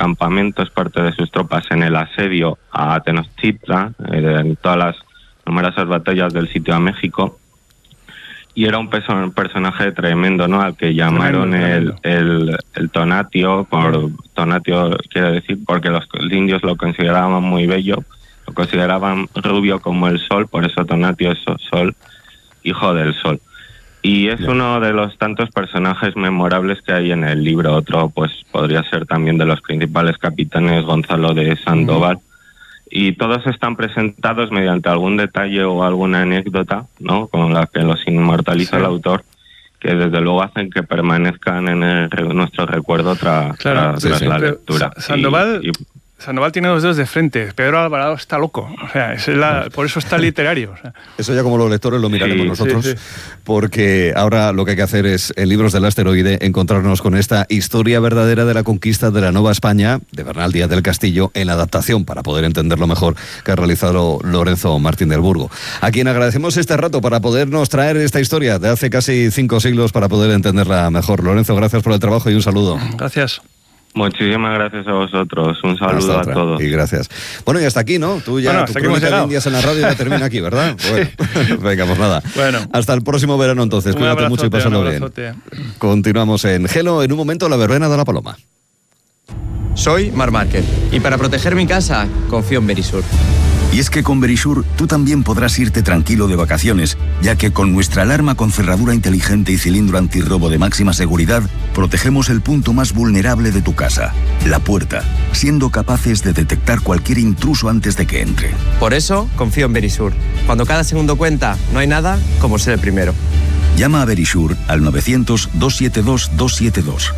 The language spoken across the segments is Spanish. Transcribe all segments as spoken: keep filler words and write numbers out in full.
campamento, es parte de sus tropas en el asedio a Tenochtitlan, eh, en todas las numerosas batallas del sitio a México. Y era un perso- personaje tremendo, ¿no? Al que llamaron tremendo, tremendo. El, el, el Tonatio, por Tonatio quiere decir porque los indios lo consideraban muy bello, lo consideraban rubio como el sol, por eso Tonatio es sol, hijo del sol. Y es uno de los tantos personajes memorables que hay en el libro. Otro, pues, podría ser también de los principales capitanes, Gonzalo de Sandoval. Y todos están presentados mediante algún detalle o alguna anécdota, ¿no? Con la que los inmortaliza sí. el autor, que desde luego hacen que permanezcan en el, nuestro recuerdo tra, claro, tras, sí, tras sí. la lectura. Sandoval... Y, y, Sandoval tiene los dedos de frente, Pedro Alvarado está loco, o sea, es la, por eso está literario. O sea. Eso ya como los lectores lo miraremos sí, nosotros, sí, sí. porque ahora lo que hay que hacer es, en Libros del Asteroide, encontrarnos con esta historia verdadera de la conquista de la Nueva España, de Bernal Díaz del Castillo, en la adaptación, para poder entenderlo mejor, que ha realizado Lorenzo Martín del Burgo. A quien agradecemos este rato para podernos traer esta historia de hace casi cinco siglos para poder entenderla mejor. Lorenzo, gracias por el trabajo y un saludo. Gracias. Muchísimas gracias a vosotros. Un saludo a todos. Y gracias. Bueno, y hasta aquí, ¿no? Tú ya, bueno, tu crónica de Indias en la radio ya termina aquí, ¿verdad? Bueno, venga, pues nada. Bueno. Hasta el próximo verano, entonces. Un Cuídate mucho y pásalo bien. Continuamos en Gelo, en un momento, la verbena de la Paloma. Soy Mar Márquez y para proteger mi casa, confío en Verisur. Y es que con Verisur tú también podrás irte tranquilo de vacaciones, ya que con nuestra alarma con cerradura inteligente y cilindro antirrobo de máxima seguridad, protegemos el punto más vulnerable de tu casa, la puerta, siendo capaces de detectar cualquier intruso antes de que entre. Por eso confío en Verisur. Cuando cada segundo cuenta, no hay nada como ser el primero. Llama a Verisur al novecientos, doscientos setenta y dos, doscientos setenta y dos.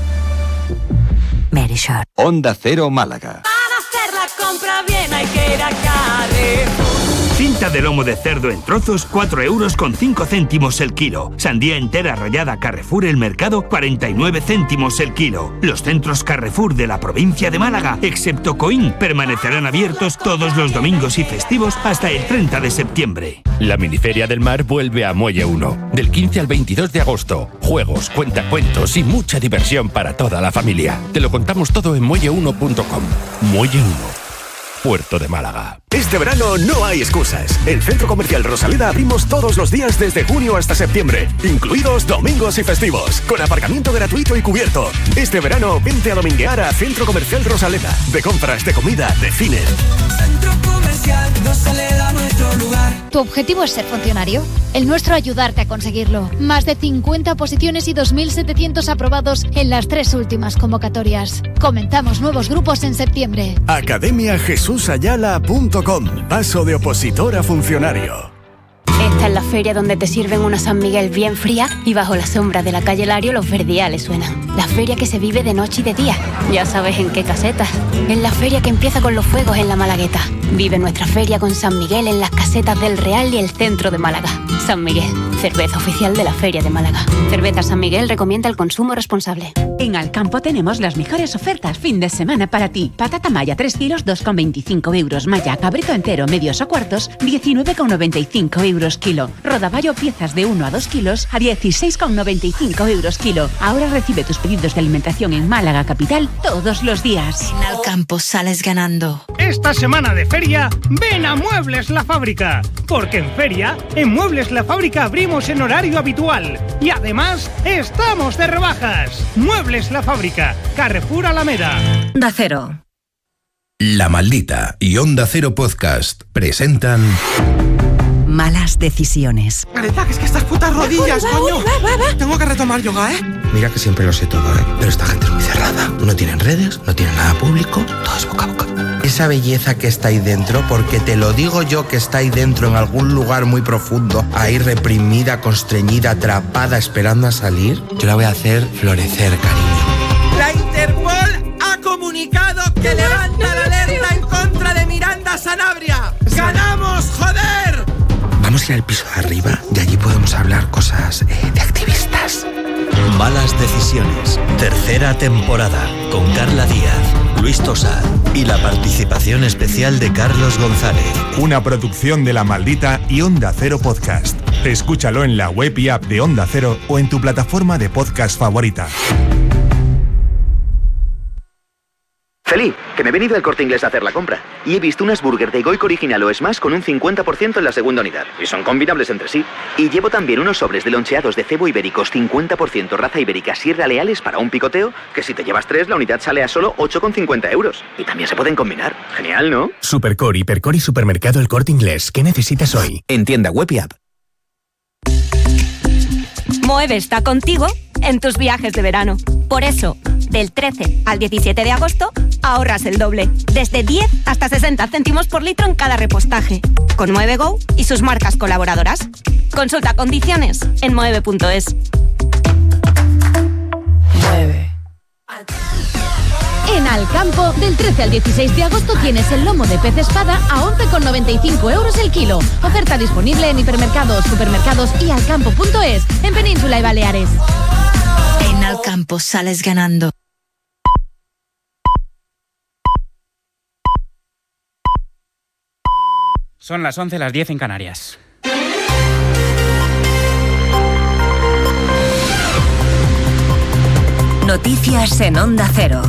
Verisur. Onda Cero Málaga. Para hacer la compra bien hay que ir a Carrefour. Cinta de lomo de cerdo en trozos, cuatro euros con cinco céntimos el kilo. Sandía entera rallada Carrefour El Mercado, cuarenta y nueve céntimos el kilo. Los centros Carrefour de la provincia de Málaga, excepto Coín, permanecerán abiertos todos los domingos y festivos hasta el treinta de septiembre. La Miniferia del Mar vuelve a Muelle uno, del quince al veintidós de agosto. Juegos, cuentacuentos y mucha diversión para toda la familia. Te lo contamos todo en muelle uno punto com. Muelle uno. Puerto de Málaga. Este verano no hay excusas. En Centro Comercial Rosaleda abrimos todos los días desde junio hasta septiembre, incluidos domingos y festivos, con aparcamiento gratuito y cubierto. Este verano vente a dominguear a Centro Comercial Rosaleda. De compras, de comida, de cine. Centro Comercial Rosaleda, nuestro lugar. ¿Tu objetivo es ser funcionario? El nuestro ayudarte a conseguirlo. Más de cincuenta oposiciones y dos mil setecientos aprobados en las tres últimas convocatorias. Comenzamos nuevos grupos en septiembre. Academia Jesús Ayala punto com. Paso de opositor a funcionario. Esta es la feria donde te sirven una San Miguel bien fría y bajo la sombra de la calle Lario los verdiales suenan. La feria que se vive de noche y de día. Ya sabes en qué casetas. Es la feria que empieza con los fuegos en la Malagueta. Vive nuestra feria con San Miguel en las casetas del Real y el centro de Málaga. San Miguel, cerveza oficial de la Feria de Málaga. Cerveza San Miguel recomienda el consumo responsable. En Alcampo tenemos las mejores ofertas fin de semana para ti. Patata maya tres kilos, dos con veinticinco euros. Maya cabrito entero, medios o cuartos, diecinueve con noventa y cinco euros kilo. Rodaballo piezas de uno a dos kilos a dieciséis con noventa y cinco euros kilo. Ahora recibe tus pedidos de alimentación en Málaga capital todos los días. En Alcampo sales ganando. Esta semana de feria, ven a Muebles La Fábrica. Porque en feria, en Muebles La Fábrica abrimos en horario habitual. Y además, estamos de rebajas. Muebles La Fábrica, Carrefour Alameda. Onda Cero. La Maldita y Onda Cero Podcast presentan... Malas decisiones. Greta, que es que estas putas rodillas, va, coño. Va, va, va. Tengo que retomar yoga, ¿eh? Mira que siempre lo sé todo, ¿eh? Pero esta gente es muy cerrada. No tienen redes, no tienen nada público, todo es boca a boca. Esa belleza que está ahí dentro, porque te lo digo yo que está ahí dentro en algún lugar muy profundo, ahí reprimida, constreñida, atrapada, esperando a salir, yo la voy a hacer florecer, cariño. La Interpol ha comunicado que levanta la alerta en contra de Miranda Sanabria. ¡Ganamos, joder! Vamos a ir al piso de arriba y allí podemos hablar cosas eh, de activistas. Malas decisiones. Tercera temporada. Con Carla Díaz, Luis Tosar y la participación especial de Carlos González. Una producción de La Maldita y Onda Cero Podcast. Escúchalo en la web y app de Onda Cero o en tu plataforma de podcast favorita. Feli, que me he venido al Corte Inglés a hacer la compra y he visto unas burger de Goico original o Smash con un cincuenta por ciento en la segunda unidad y son combinables entre sí. Y llevo también unos sobres de loncheados de cebo ibéricos cincuenta por ciento raza ibérica Sierra Leales para un picoteo, que si te llevas tres la unidad sale a solo ocho con cincuenta euros. Y también se pueden combinar. Genial, ¿no? Supercore, Hipercor y Supermercado El Corte Inglés. ¿Qué necesitas hoy? En tienda web y app. Moeve está contigo en tus viajes de verano. Por eso, del trece al diecisiete de agosto, ahorras el doble. Desde diez hasta sesenta céntimos por litro en cada repostaje. Con Moeve Go y sus marcas colaboradoras. Consulta condiciones en moeve punto es. Mueve. En Alcampo, del trece al dieciséis de agosto tienes el lomo de pez espada a once con noventa y cinco euros el kilo. Oferta disponible en hipermercados, supermercados y alcampo punto es, en Península y Baleares. En Alcampo sales ganando. Son las once, las diez en Canarias. Noticias en Onda Cero.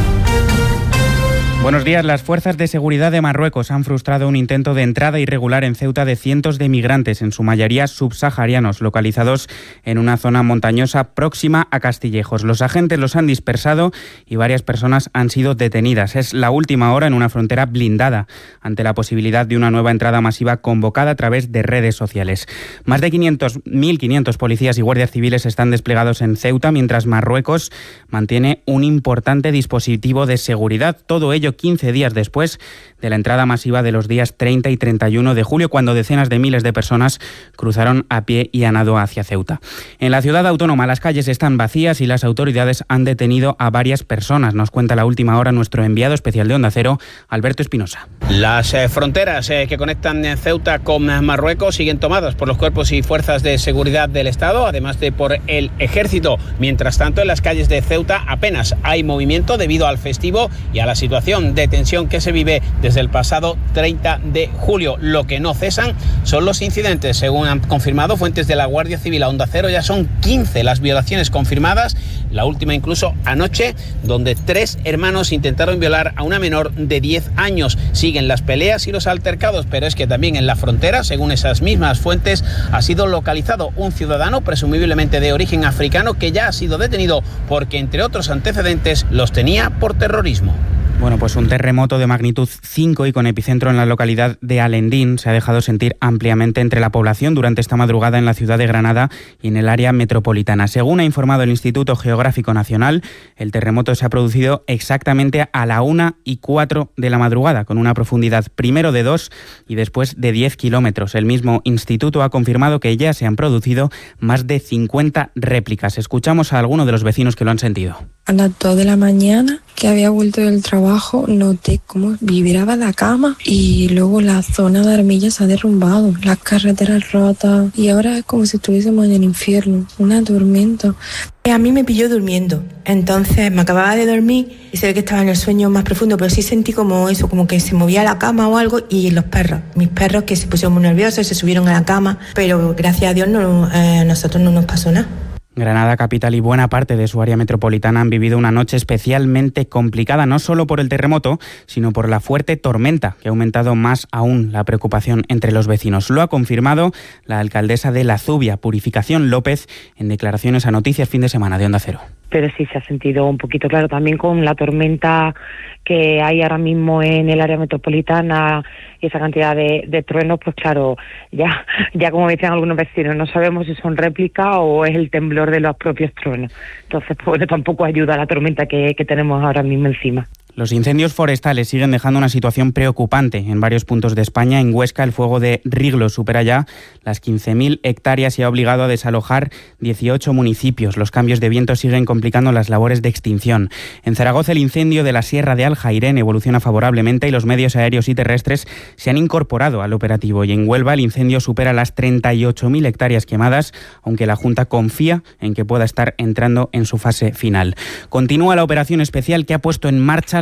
Buenos días. Las fuerzas de seguridad de Marruecos han frustrado un intento de entrada irregular en Ceuta de cientos de migrantes, en su mayoría subsaharianos, localizados en una zona montañosa próxima a Castillejos. Los agentes los han dispersado y varias personas han sido detenidas. Es la última hora en una frontera blindada, ante la posibilidad de una nueva entrada masiva convocada a través de redes sociales. Más de quinientos, mil quinientos policías y guardias civiles están desplegados en Ceuta, mientras Marruecos mantiene un importante dispositivo de seguridad. Todo ello quince días después de la entrada masiva de los días treinta y treinta y uno de julio, cuando decenas de miles de personas cruzaron a pie y a nado hacia Ceuta. En la ciudad autónoma las calles están vacías y las autoridades han detenido a varias personas. Nos cuenta la última hora nuestro enviado especial de Onda Cero, Alberto Espinosa. Las eh, fronteras eh, que conectan Ceuta con Marruecos siguen tomadas por los cuerpos y fuerzas de seguridad del Estado, además de por el ejército. Mientras tanto, en las calles de Ceuta apenas hay movimiento debido al festivo y a la situación de tensión que se vive desde el pasado treinta de julio. Lo que no cesan son los incidentes. Según han confirmado fuentes de la Guardia Civil a Onda Cero, ya son quince las violaciones confirmadas, la última incluso anoche, donde tres hermanos intentaron violar a una menor de diez años. Siguen las peleas y los altercados, pero es que también en la frontera, según esas mismas fuentes, ha sido localizado un ciudadano presumiblemente de origen africano que ya ha sido detenido porque, entre otros antecedentes, los tenía por terrorismo. Bueno, pues un terremoto de magnitud cinco y con epicentro en la localidad de Alendín se ha dejado sentir ampliamente entre la población durante esta madrugada en la ciudad de Granada y en el área metropolitana. Según ha informado el Instituto Geográfico Nacional, el terremoto se ha producido exactamente a la una y cuatro de la madrugada, con una profundidad primero de dos y después de diez kilómetros. El mismo instituto ha confirmado que ya se han producido más de cincuenta réplicas. Escuchamos a algunos de los vecinos que lo han sentido. A las dos de la mañana, que había vuelto del trabajo, noté cómo vibraba la cama y luego la zona de Armilla se ha derrumbado, las carreteras rotas y ahora es como si estuviésemos en el infierno, una tormenta. A mí me pilló durmiendo, entonces me acababa de dormir y se ve que estaba en el sueño más profundo, pero sí sentí como eso, como que se movía la cama o algo, y los perros, mis perros que se pusieron muy nerviosos, se subieron a la cama, pero gracias a Dios no, eh, a nosotros no nos pasó nada. Granada capital y buena parte de su área metropolitana han vivido una noche especialmente complicada, no solo por el terremoto, sino por la fuerte tormenta, que ha aumentado más aún la preocupación entre los vecinos. Lo ha confirmado la alcaldesa de La Zubia, Purificación López, en declaraciones a Noticias Fin de Semana de Onda Cero. Pero sí se ha sentido un poquito claro también con la tormenta que hay ahora mismo en el área metropolitana y esa cantidad de, de truenos, pues claro, ya ya como decían algunos vecinos, no sabemos si son réplicas o es el temblor de los propios truenos. Entonces, pues tampoco ayuda la tormenta que, que tenemos ahora mismo encima. Los incendios forestales siguen dejando una situación preocupante en varios puntos de España. En Huesca, el fuego de Riglos supera ya las quince mil hectáreas y ha obligado a desalojar dieciocho municipios. Los cambios de viento siguen complicando las labores de extinción. En Zaragoza, el incendio de la Sierra de Aljairén evoluciona favorablemente y los medios aéreos y terrestres se han incorporado al operativo. Y en Huelva, el incendio supera las treinta y ocho mil hectáreas quemadas, aunque la Junta confía en que pueda estar entrando en su fase final. Continúa la operación especial que ha puesto en marcha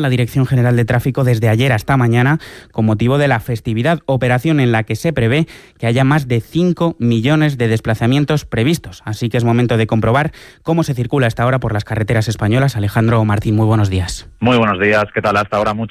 la Dirección General de Tráfico desde ayer hasta mañana con motivo de la festividad, operación en la que se prevé que haya más de cinco millones de desplazamientos previstos. Así que es momento de comprobar cómo se circula hasta ahora por las carreteras españolas. Alejandro Martín, muy buenos días. Muy buenos días, ¿qué tal? Hasta ahora mucha